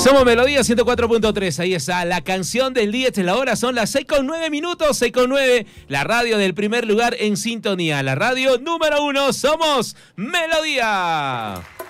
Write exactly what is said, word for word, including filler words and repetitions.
Somos Melodía ciento cuatro punto tres, ahí está la canción del día, esta es la hora, son las seis con nueve minutos, seis con nueve, la radio del primer lugar en sintonía, la radio número uno, somos Melodía.